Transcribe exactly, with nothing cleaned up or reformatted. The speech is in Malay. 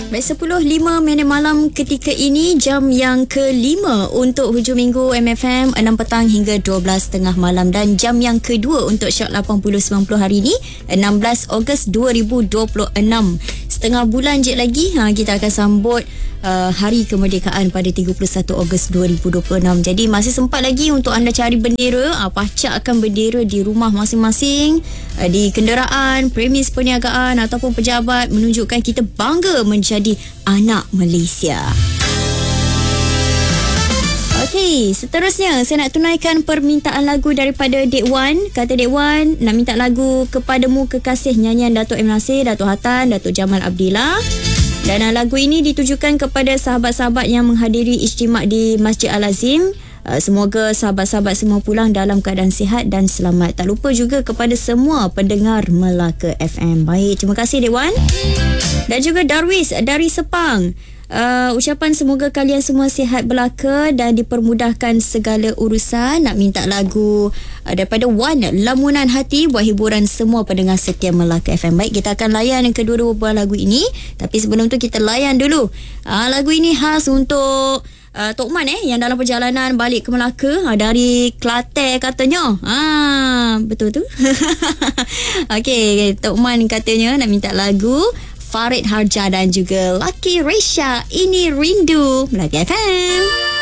Baik, sepuluh lima minit malam ketika ini, jam yang kelima untuk hujung minggu M F M, enam petang hingga dua belas tengah malam, dan jam yang kedua untuk Shock lapan puluh sembilan puluh hari ini, enam belas Ogos dua ribu dua puluh enam. Setengah bulan je lagi ha, kita akan sambut uh, Hari Kemerdekaan pada tiga puluh satu Ogos dua ribu dua puluh enam. Jadi masih sempat lagi untuk anda cari bendera, uh, pacakkan bendera di rumah masing-masing, uh, di kenderaan, premis perniagaan ataupun pejabat, menunjukkan kita bangga menjadi anak Malaysia. Okey, seterusnya saya nak tunaikan permintaan lagu daripada Dek Wan. Kata Dek Wan nak minta lagu Kepadamu Kekasih, nyanyian Datuk M. Nasir, Datuk Hatan, Datuk Jamal Abdillah. Dan uh, lagu ini ditujukan kepada sahabat-sahabat yang menghadiri ijtimak di Masjid Al-Azim. Uh, semoga sahabat-sahabat semua pulang dalam keadaan sihat dan selamat. Tak lupa juga kepada semua pendengar Melaka F M. Baik, terima kasih Dek Wan. Dan juga Darwis dari Sepang. Uh, ucapan semoga kalian semua sihat belaka dan dipermudahkan segala urusan. Nak minta lagu uh, daripada Wan, Lamunan Hati, buat hiburan semua pendengar setia Melaka F M. Baik, kita akan layan yang kedua-dua buah lagu ini. Tapi sebelum tu kita layan dulu uh, lagu ini khas untuk Uh, Tok Man eh yang dalam perjalanan balik ke Melaka uh, dari Kelantan katanya. Ah, betul tu. Okey, Tok Man katanya nak minta lagu Farid Harja dan juga Lucky Resha, Ini Rindu, Melaka F M.